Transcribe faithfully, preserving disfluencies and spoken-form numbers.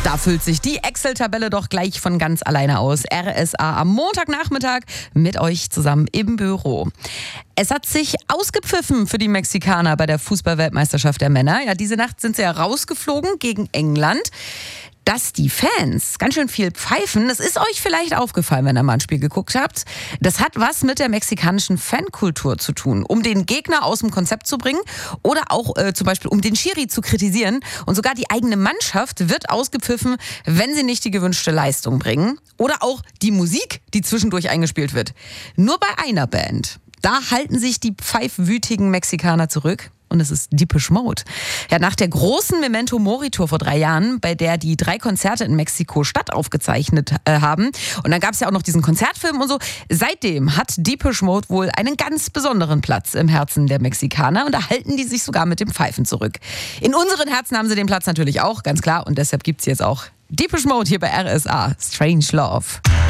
Da füllt sich die Excel-Tabelle doch gleich von ganz alleine aus. R S A am Montagnachmittag mit euch zusammen im Büro. Es hat sich ausgepfiffen für die Mexikaner bei der Fußball-Weltmeisterschaft der Männer. Ja, diese Nacht sind sie ja rausgeflogen gegen England. Dass die Fans ganz schön viel pfeifen, das ist euch vielleicht aufgefallen, wenn ihr mal ein Spiel geguckt habt. Das hat was mit der mexikanischen Fankultur zu tun, um den Gegner aus dem Konzept zu bringen oder auch äh, zum Beispiel um den Schiri zu kritisieren. Und sogar die eigene Mannschaft wird ausgepfiffen, wenn sie nicht die gewünschte Leistung bringen. Oder auch die Musik, die zwischendurch eingespielt wird. Nur bei einer Band, da halten sich die pfeifwütigen Mexikaner zurück. Und es ist Depeche Mode. Ja, nach der großen Memento Mori Tour vor drei Jahren, bei der die drei Konzerte in Mexiko-Stadt aufgezeichnet äh, haben. Und dann gab es ja auch noch diesen Konzertfilm und so. Seitdem hat Depeche Mode wohl einen ganz besonderen Platz im Herzen der Mexikaner. Und da halten die sich sogar mit dem Pfeifen zurück. In unseren Herzen haben sie den Platz natürlich auch, ganz klar. Und deshalb gibt es jetzt auch Depeche Mode hier bei R S A. Strange Love.